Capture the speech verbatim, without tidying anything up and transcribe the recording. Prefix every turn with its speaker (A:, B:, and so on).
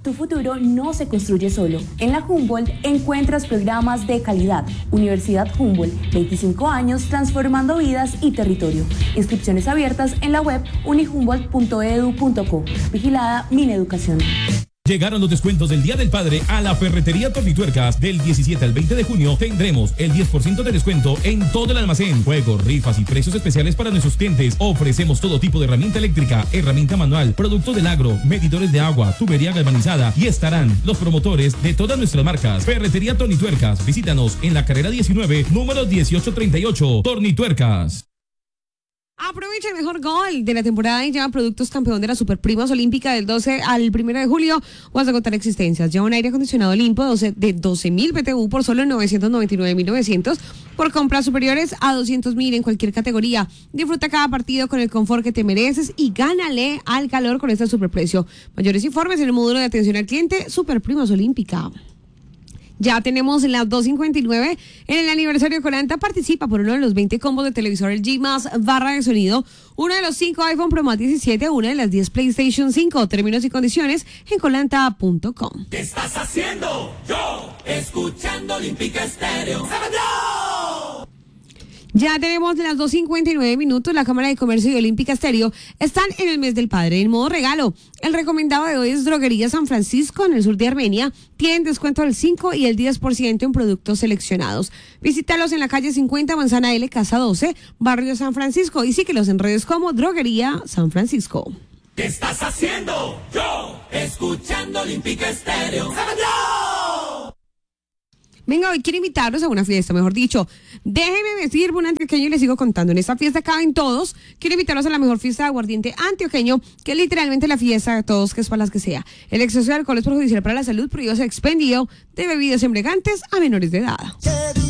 A: Tu futuro no se construye solo. En la Humboldt encuentras programas de calidad. Universidad Humboldt, veinticinco años transformando vidas y territorio. Inscripciones abiertas en la web unihumboldt punto e d u punto co. Vigilada Mineducación.
B: Llegaron los descuentos del Día del Padre a la Ferretería Tornituercas. Del diecisiete al veinte de junio tendremos el diez por ciento de descuento en todo el almacén. Juegos, rifas y precios especiales para nuestros clientes. Ofrecemos todo tipo de herramienta eléctrica, herramienta manual, productos del agro, medidores de agua, tubería galvanizada y estarán los promotores de todas nuestras marcas. Ferretería Tornituercas. Visítanos en la carrera diecinueve, número dieciocho treinta y ocho. Tornituercas.
C: Aprovecha el mejor gol de la temporada y lleva productos campeón de la Superprimas Olímpica del doce al primero de julio o hasta agotar existencias. Lleva un aire acondicionado limpio de doce mil B T U por solo novecientos noventa y nueve mil novecientos por compras superiores a doscientos mil en cualquier categoría. Disfruta cada partido con el confort que te mereces y gánale al calor con este superprecio. Mayores informes en el módulo de atención al cliente Superprimas Olímpica. Ya tenemos las dos cincuenta y nueve en el aniversario de Colanta. Participa por uno de los veinte combos de televisor L G más barra de sonido, uno de los cinco iPhone Pro Max diecisiete, una de las diez PlayStation cinco. Términos y condiciones en colanta punto com.
D: ¿Qué estás haciendo? Yo, escuchando Olímpica Estéreo. ¡Sábado!
C: Ya tenemos las dos cincuenta y nueve minutos. La Cámara de Comercio y Olímpica Estéreo están en el mes del padre. En modo regalo, el recomendado de hoy es Droguería San Francisco en el sur de Armenia. Tienen descuento del cinco y el diez por ciento en productos seleccionados. Visítalos en la calle cincuenta, Manzana L, Casa doce, Barrio San Francisco. Y síguelos en redes como Droguería San Francisco.
D: ¿Qué estás haciendo? Yo, escuchando Olímpica Estéreo. ¡Sábado!
C: Venga, hoy quiero invitarlos a una fiesta, mejor dicho. Déjenme me sirvo un antioqueño y les sigo contando. En esta fiesta caben todos. Quiero invitarlos a la mejor fiesta de aguardiente antioqueño, que es literalmente la fiesta de todos, que es para las que sea. El exceso de alcohol es perjudicial para la salud, prohíbe el expendio de bebidas embriagantes a menores de edad.